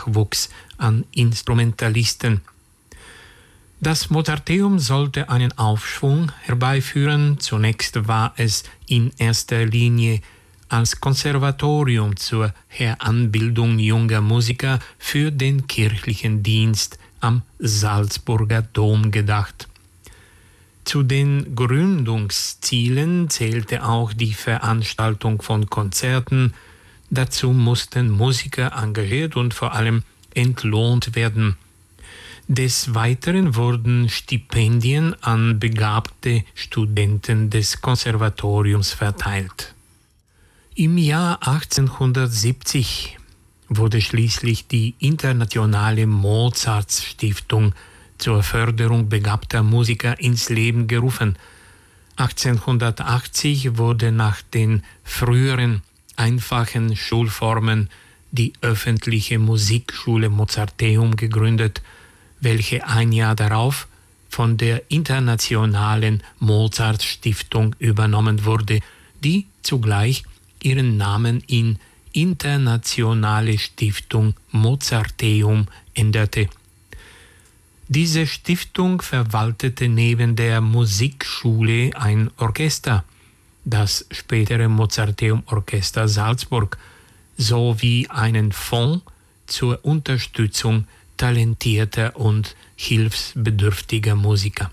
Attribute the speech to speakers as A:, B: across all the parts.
A: Nachwuchs an Instrumentalisten. Das Mozarteum sollte einen Aufschwung herbeiführen. Zunächst war es in erster Linie als Konservatorium zur Heranbildung junger Musiker für den kirchlichen Dienst am Salzburger Dom gedacht. Zu den Gründungszielen zählte auch die Veranstaltung von Konzerten. Dazu mussten Musiker engagiert und vor allem entlohnt werden. Des Weiteren wurden Stipendien an begabte Studenten des Konservatoriums verteilt. Im Jahr 1870 wurde schließlich die Internationale Mozartstiftung zur Förderung begabter Musiker ins Leben gerufen. 1880 wurde nach den früheren einfachen Schulformen die öffentliche Musikschule Mozarteum gegründet, welche ein Jahr darauf von der Internationalen Mozartstiftung übernommen wurde, die zugleich ihren Namen in Internationale Stiftung Mozarteum änderte. Diese Stiftung verwaltete neben der Musikschule ein Orchester, das spätere Mozarteum Orchester Salzburg, sowie einen Fonds zur Unterstützung talentierter und hilfsbedürftiger Musiker.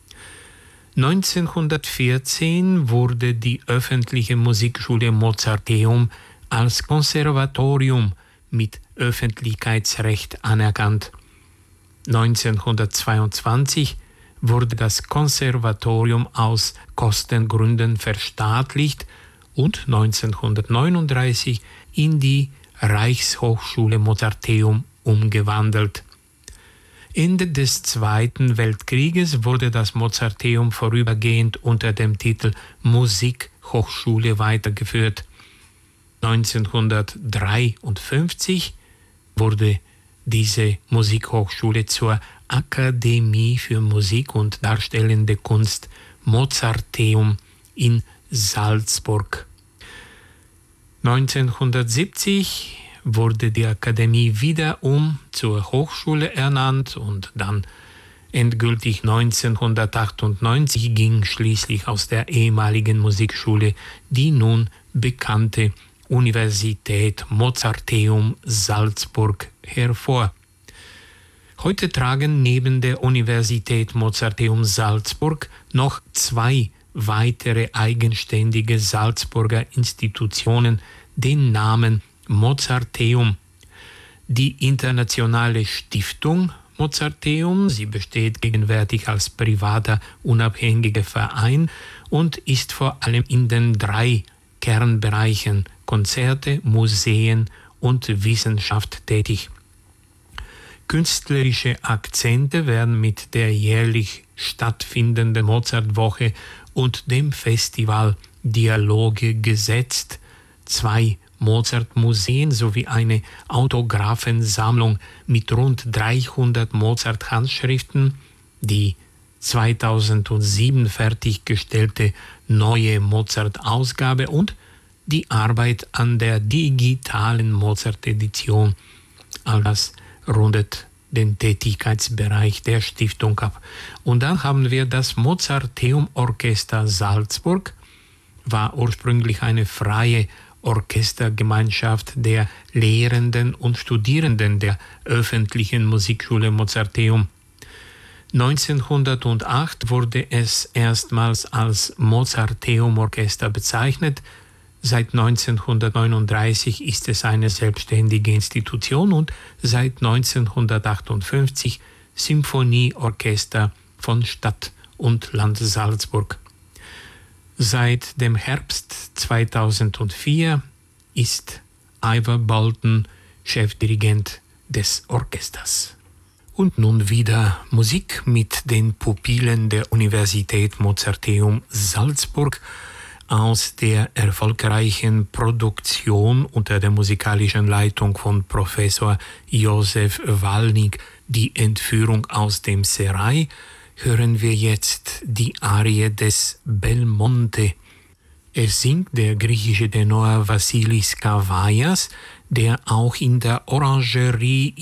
A: 1914 wurde die öffentliche Musikschule Mozarteum als Konservatorium mit Öffentlichkeitsrecht anerkannt. 1922 wurde das Konservatorium aus Kostengründen verstaatlicht und 1939 in die Reichshochschule Mozarteum umgewandelt. Ende des Zweiten Weltkrieges wurde das Mozarteum vorübergehend unter dem Titel Musikhochschule weitergeführt. 1953 wurde diese Musikhochschule zur Akademie für Musik und Darstellende Kunst Mozarteum in Salzburg. 1970 wurde die Akademie wiederum zur Hochschule ernannt und dann endgültig 1998 ging schließlich aus der ehemaligen Musikschule die nun bekannte Universität Mozarteum Salzburg hervor. Heute tragen neben der Universität Mozarteum Salzburg noch 2 weitere eigenständige Salzburger Institutionen den Namen Mozarteum. Die Internationale Stiftung Mozarteum, sie besteht gegenwärtig als privater, unabhängiger Verein und ist vor allem in den 3 Kernbereichen Konzerte, Museen und Wissenschaft tätig. Künstlerische Akzente werden mit der jährlich stattfindenden Mozartwoche und dem Festival Dialoge gesetzt. 2 Mozart-Museen sowie eine Autographensammlung mit rund 300 Mozart-Handschriften, die 2007 fertiggestellte neue Mozart-Ausgabe und die Arbeit an der digitalen Mozart-Edition. All das rundet den Tätigkeitsbereich der Stiftung ab. Und dann haben wir das Mozarteum Orchester Salzburg, war ursprünglich eine freie Orchestergemeinschaft der Lehrenden und Studierenden der öffentlichen Musikschule Mozarteum. 1908 wurde es erstmals als Mozarteum Orchester bezeichnet. Seit 1939 ist es eine selbstständige Institution und seit 1958 Symphonieorchester von Stadt und Land Salzburg. Seit dem Herbst 2004 ist Ivor Bolton Chefdirigent des Orchesters. Und nun wieder Musik mit den Pupillen der Universität Mozarteum Salzburg aus der erfolgreichen Produktion unter der musikalischen Leitung von Professor Josef Walnig, die Entführung aus dem Serail, hören wir jetzt die Arie des Belmonte. Es singt der griechische Tenor Vassilis Kavaias, der auch in der Orangerie